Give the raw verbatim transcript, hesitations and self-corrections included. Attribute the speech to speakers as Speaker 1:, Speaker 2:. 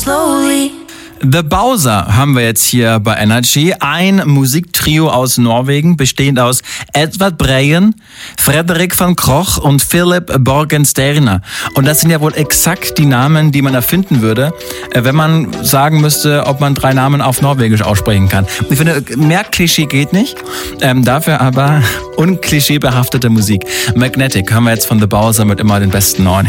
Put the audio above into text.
Speaker 1: Slowly.
Speaker 2: The Bowser haben wir jetzt hier bei Energy. Ein Musiktrio aus Norwegen, bestehend aus Edvard Breien, Frederik van Kroch und Philip Borgensterner. Und das sind ja wohl exakt die Namen, die man erfinden würde, wenn man sagen müsste, ob man drei Namen auf Norwegisch aussprechen kann. Ich finde, mehr Klischee geht nicht, ähm, dafür aber unklischeebehaftete Musik. Magnetic haben wir jetzt von The Bowser mit immer den besten neuen.